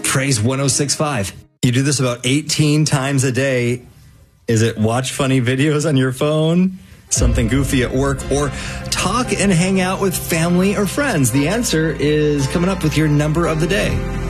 Praise 106.5. You do this about 18 times a day. Is it watch funny videos on your phone, something goofy at work, or talk and hang out with family or friends? The answer is coming up with your number of the day.